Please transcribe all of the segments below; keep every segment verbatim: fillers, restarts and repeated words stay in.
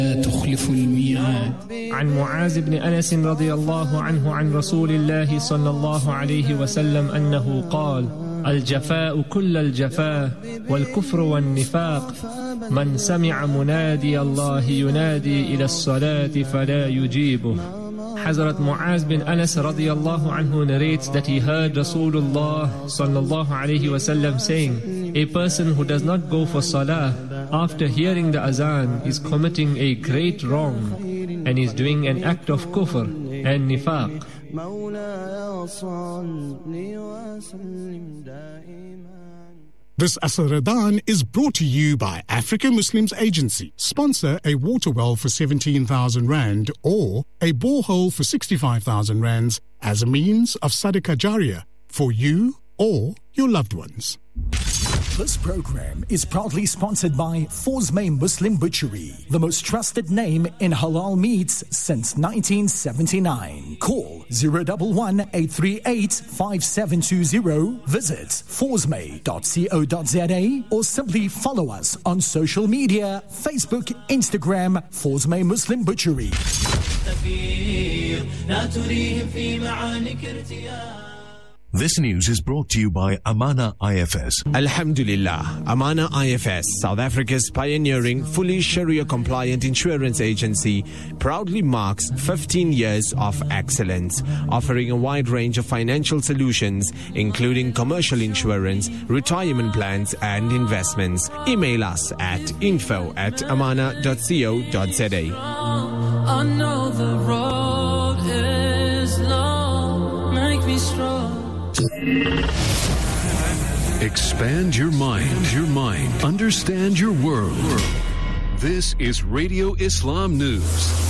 تخلف الميعاد. عن معاذ بن أنس رضي الله عنه عن رسول الله صلى الله عليه وسلم أنه قال: الجفاء كل الجفاء والكفر والنفاق من سمع منادي الله ينادي إلى الصلاة فلا يجيبه. Hazrat Muaz bin Anas radiyallahu anhu narrates that he heard Rasulullah sallallahu alayhi wasallam saying, a person who does not go for salah after hearing the azan is committing a great wrong and is doing an act of kufr and nifaq. This Asaradan is brought to you by Africa Muslims Agency. Sponsor a water well for seventeen thousand rand or a borehole for sixty-five thousand rands as a means of Sadaqah Jariyah for you or your loved ones. This program is proudly sponsored by Forsmay Muslim Butchery, the most trusted name in halal meats since nineteen seventy-nine. Call zero one one, eight three eight, five seven two zero. Visit forsmay dot co dot za or simply follow us on social media, Facebook, Instagram, Forsmay Muslim Butchery. This news is brought to you by Amana I F S. Alhamdulillah, Amana I F S, South Africa's pioneering, fully Sharia-compliant insurance agency, proudly marks fifteen years of excellence, offering a wide range of financial solutions, including commercial insurance, retirement plans, and investments. Email us at info at amana dot co dot za. I know the road is long, make me strong. Expand your mind, your mind. Understand your world. This is Radio Islam News.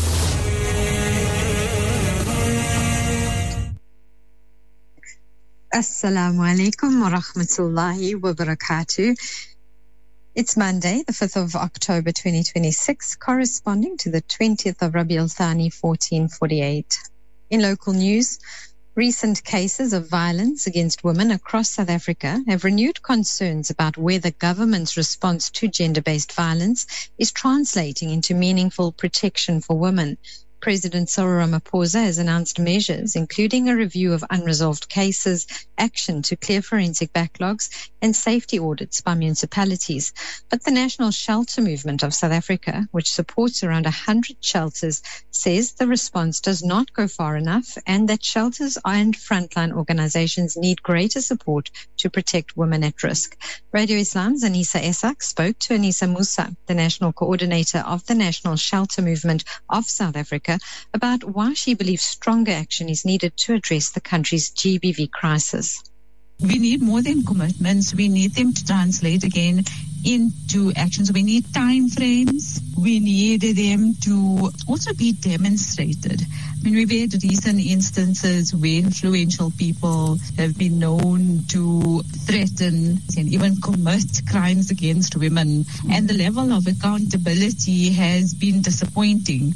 Assalamu alaikum wa rahmatullahi wa barakatuh. It's Monday, the fifth of October twenty twenty-six, corresponding to the twentieth of Rabi al-Thani fourteen forty-eight. In local news, recent cases of violence against women across South Africa have renewed concerns about whether government's response to gender-based violence is translating into meaningful protection for women. President Cyril Ramaphosa has announced measures, including a review of unresolved cases, action to clear forensic backlogs, and safety audits by municipalities. But the National Shelter Movement of South Africa, which supports around one hundred shelters, says the response does not go far enough and that shelters and frontline organizations need greater support to protect women at risk. Radio Islam's Anissa Esak spoke to Anissa Musa, the national coordinator of the National Shelter Movement of South Africa, about why she believes stronger action is needed to address the country's G B V crisis. We need more than commitments. We need them to translate again into actions. We need time frames. We need them to also be demonstrated. I mean, we've had recent instances where influential people have been known to threaten and even commit crimes against women, and the level of accountability has been disappointing.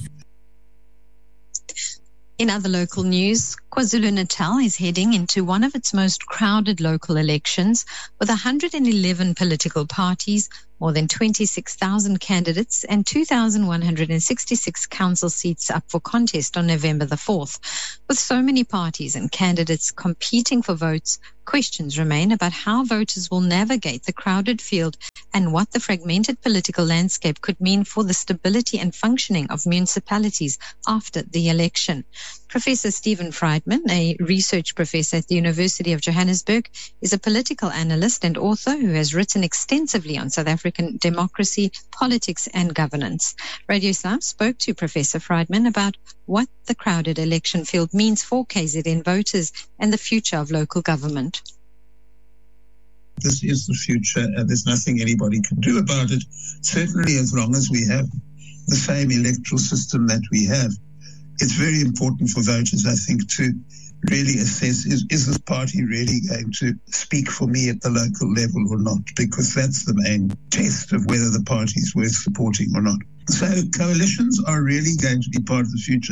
In other local news, KwaZulu-Natal is heading into one of its most crowded local elections with one hundred eleven political parties, more than twenty-six thousand candidates, and two thousand one hundred sixty-six council seats up for contest on November the fourth. With so many parties and candidates competing for votes, questions remain about how voters will navigate the crowded field and what the fragmented political landscape could mean for the stability and functioning of municipalities after the election. Professor Stephen Friedman, a research professor at the University of Johannesburg, is a political analyst and author who has written extensively on South African democracy, politics, and governance. Radio Islam spoke to Professor Friedman about what the crowded election field means for K Z N voters and the future of local government. This is the future, and there's nothing anybody can do about it, certainly as long as we have the same electoral system that we have. It's very important for voters, I think, to really assess, is, is this party really going to speak for me at the local level or not? Because that's the main test of whether the party is worth supporting or not. So coalitions are really going to be part of the future.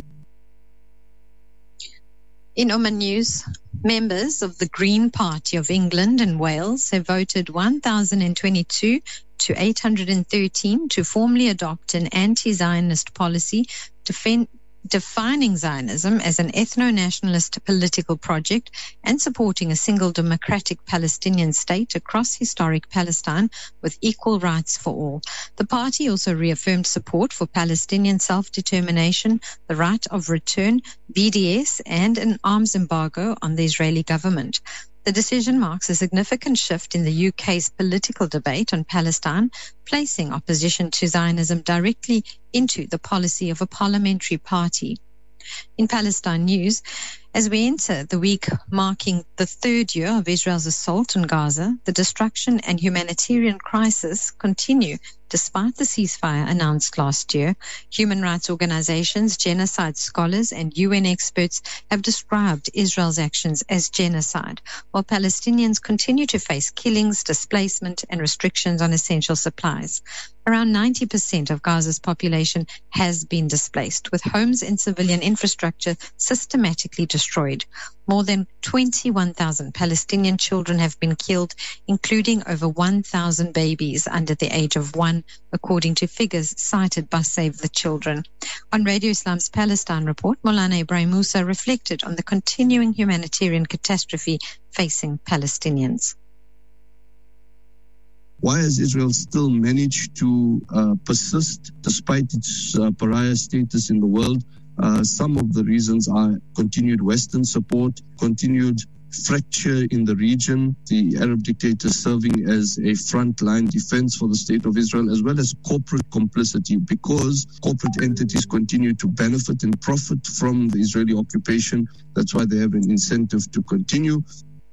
In Oman News, members of the Green Party of England and Wales have voted one thousand twenty-two to eight hundred thirteen to formally adopt an anti-Zionist policy defend, defining Zionism as an ethno-nationalist political project and supporting a single democratic Palestinian state across historic Palestine with equal rights for all. The party also reaffirmed support for Palestinian self-determination, the right of return, B D S, and an arms embargo on the Israeli government. The decision marks a significant shift in the U K's political debate on Palestine, placing opposition to Zionism directly into the policy of a parliamentary party. In Palestine news, as we enter the week marking the third year of Israel's assault on Gaza, the destruction and humanitarian crisis continue despite the ceasefire announced last year. Human rights organizations, genocide scholars, and U N experts have described Israel's actions as genocide, while Palestinians continue to face killings, displacement, and restrictions on essential supplies. Around ninety percent of Gaza's population has been displaced, with homes and civilian infrastructure systematically destroyed. More than twenty-one thousand Palestinian children have been killed, including over one thousand babies under the age of one, according to figures cited by Save the Children. On Radio Islam's Palestine report, Maulana Ibrahim Musa reflected on the continuing humanitarian catastrophe facing Palestinians. Why has Israel still managed to uh, persist despite its uh, pariah status in the world? Uh, some of the reasons are continued Western support, continued fracture in the region, the Arab dictators serving as a frontline defense for the state of Israel, as well as corporate complicity, because corporate entities continue to benefit and profit from the Israeli occupation. That's why they have an incentive to continue.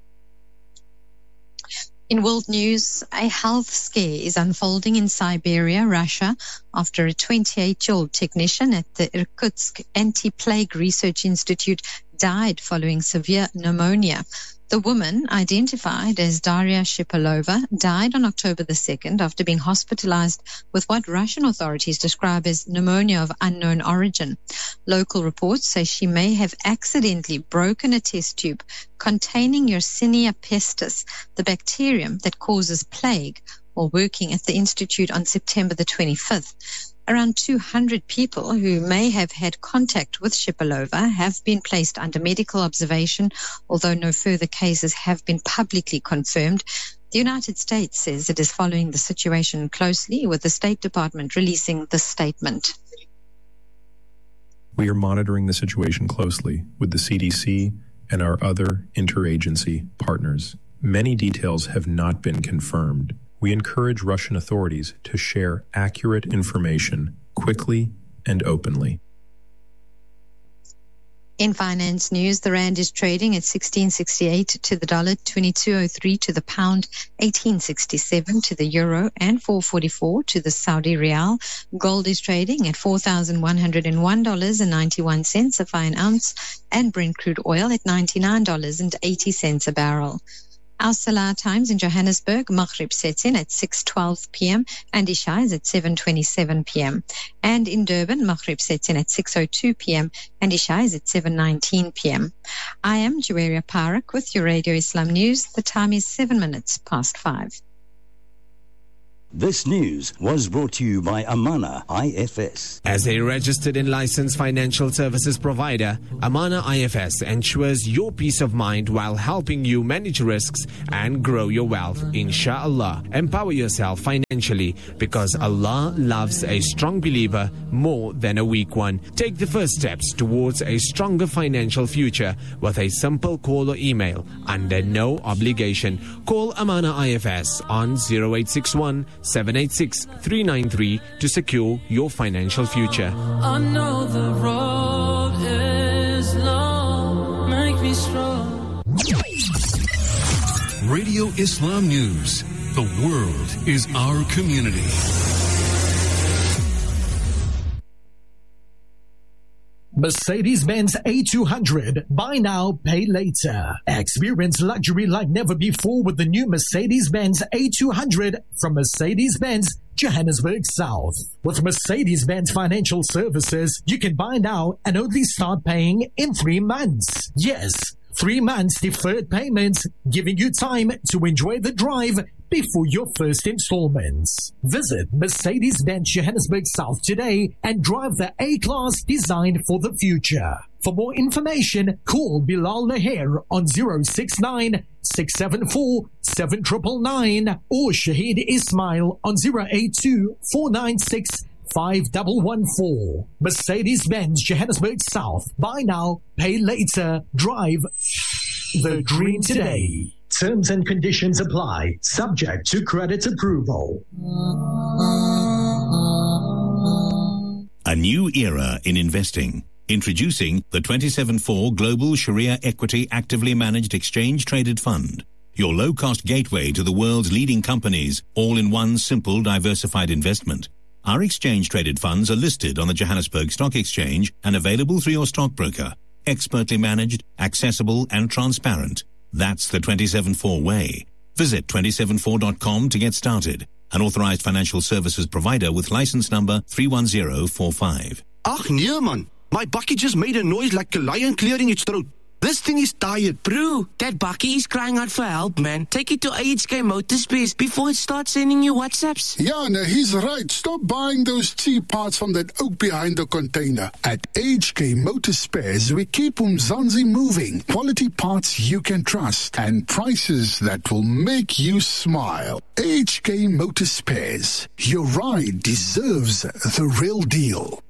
In world news, a health scare is unfolding in Siberia, Russia, after a twenty-eight-year-old technician at the Irkutsk Anti-Plague Research Institute died following severe pneumonia. The woman, identified as Daria Shipalova, died on October the second after being hospitalized with what Russian authorities describe as pneumonia of unknown origin. Local reports say she may have accidentally broken a test tube containing Yersinia pestis, the bacterium that causes plague, while working at the institute on September the twenty-fifth. Around two hundred people who may have had contact with Shipalova have been placed under medical observation, although no further cases have been publicly confirmed. The United States says it is following the situation closely, with the State Department releasing the statement. We are monitoring the situation closely with the C D C and our other interagency partners. Many details have not been confirmed. We encourage Russian authorities to share accurate information quickly and openly. In finance news, the rand is trading at sixteen sixty-eight to the dollar, twenty-two oh three to the pound, eighteen sixty-seven to the euro, and four forty-four to the Saudi rial. Gold is trading at four thousand one hundred one dollars and ninety-one cents a fine ounce, and Brent crude oil at ninety-nine dollars and eighty cents a barrel. Our Salah times in Johannesburg, Maghrib sets in at six twelve p.m. and Isha is at seven twenty-seven p.m. And in Durban, Maghrib sets in at six oh two p.m. and Isha is at seven nineteen p.m. I am Juwaria Parak with your Radio Islam News. The time is seven minutes past five. This news was brought to you by Amana I F S. As a registered and licensed financial services provider, Amana I F S ensures your peace of mind while helping you manage risks and grow your wealth. Inshallah, empower yourself financially, because Allah loves a strong believer more than a weak one. Take the first steps towards a stronger financial future with a simple call or email under no obligation. Call Amana I F S on zero eight six one, seven eight six, three nine three to secure your financial future. I know the road is long, make me strong. Radio Islam News. The world is our community. Mercedes-Benz A two hundred. Buy now, pay later. Experience luxury like never before with the new Mercedes-Benz A two hundred from Mercedes-Benz Johannesburg South. With Mercedes-Benz Financial Services, you can buy now and only start paying in three months. Yes, three months deferred payments, giving you time to enjoy the drive before your first installments. Visit Mercedes-Benz Johannesburg South today and drive the A-Class designed for the future. For more information, call Bilal Naher on zero six nine, six seven four, seven nine nine nine or Shahid Ismail on zero eight two, four nine six, five one one four. Mercedes-Benz Johannesburg South. Buy now, pay later. Drive the dream today. Terms and conditions apply. Subject to credit approval. A new era in investing. Introducing the twenty-seven four Global Sharia Equity Actively Managed Exchange Traded Fund. Your low-cost gateway to the world's leading companies, all in one simple diversified investment. Our exchange-traded funds are listed on the Johannesburg Stock Exchange and available through your stockbroker. Expertly managed, accessible and transparent. That's the twenty-seven four way. Visit twenty-seven four dot com to get started. An authorized financial services provider with license number three one zero four five. Ach nee man, my bakkie just made a noise like a lion clearing its throat. This thing is tired. Bro, that bakkie is crying out for help, man. Take it to A H K Motorspares before it starts sending you WhatsApps. Yeah, no, he's right. Stop buying those cheap parts from that oak behind the container. At A H K Motorspares, we keep Umzansi moving. Quality parts you can trust and prices that will make you smile. A H K Motorspares. Your ride deserves the real deal.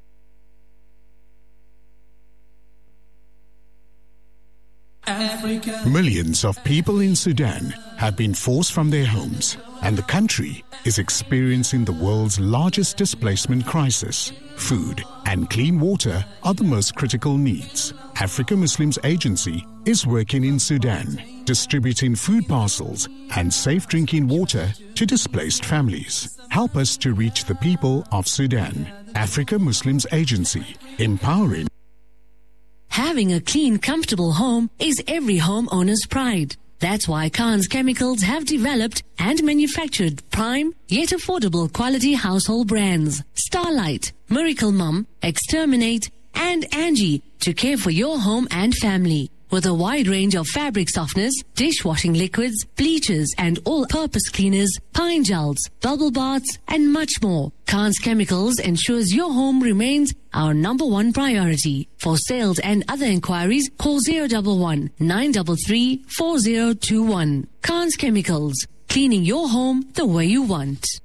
Africa. Millions of people in Sudan have been forced from their homes, and the country is experiencing the world's largest displacement crisis. Food and clean water are the most critical needs. Africa Muslims Agency is working in Sudan, distributing food parcels and safe drinking water to displaced families. Help us to reach the people of Sudan. Africa Muslims Agency, empowering. Having a clean, comfortable home is every homeowner's pride. That's why Khan's Chemicals have developed and manufactured prime yet affordable quality household brands. Starlight, Miracle Mum, Exterminate, and Angie to care for your home and family. With a wide range of fabric softeners, dishwashing liquids, bleachers, and all-purpose cleaners, pine gels, bubble baths, and much more. Khan's Chemicals ensures your home remains our number one priority. For sales and other inquiries, call zero one one, nine three three, four zero two one. Khan's Chemicals, cleaning your home the way you want.